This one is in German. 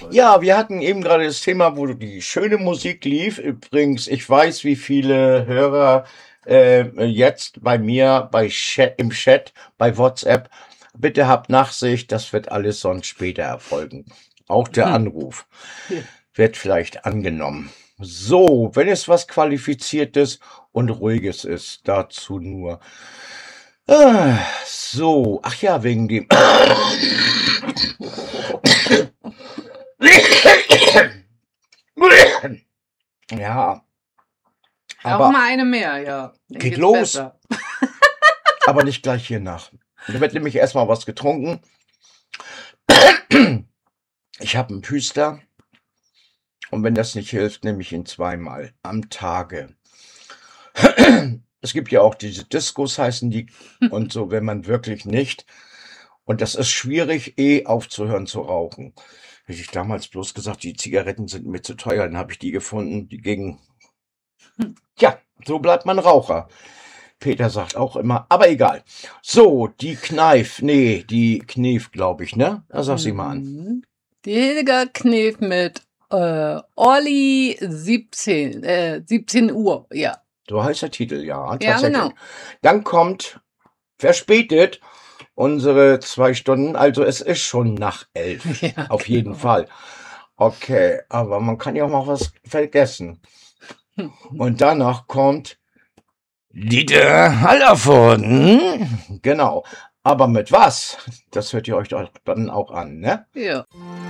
Ja, wir hatten eben gerade das Thema, wo die schöne Musik lief. Übrigens, ich weiß, wie viele Hörer jetzt bei mir im Chat, bei WhatsApp, bitte habt Nachsicht, das wird alles sonst später erfolgen. Auch der Anruf Ja. wird vielleicht angenommen. So, wenn es was Qualifiziertes und Ruhiges ist, dazu nur. So, ach ja, wegen dem. Ja, Auch aber mal eine mehr, ja. Dann geht geht's los. besser. Aber nicht gleich hier nach. Da wird nämlich erstmal was getrunken. Ich habe einen Püster und wenn das nicht hilft, nehme ich ihn zweimal am Tage. Es gibt ja auch diese Diskos, heißen die, und so, wenn man wirklich nicht. Und das ist schwierig, aufzuhören zu rauchen. Hätte ich damals bloß gesagt, die Zigaretten sind mir zu teuer, dann habe ich die gefunden, die gingen. Ja, so bleibt man Raucher. Peter sagt auch immer, aber egal. So, die Kneiff, glaube ich, ne? Da sag sie mal an. Mhm. Jäger Knef mit Olli 17 Uhr, ja. So heißt der Titel, ja, Ja, tatsächlich. genau. Dann kommt verspätet unsere 2 Stunden, also es ist schon nach 11, Ja, auf jeden genau. Fall. Okay, aber man kann ja auch mal was vergessen. Und danach kommt Dieter Hallervorden. Genau. Aber mit was? Das hört ihr euch doch dann auch an, ne? Ja.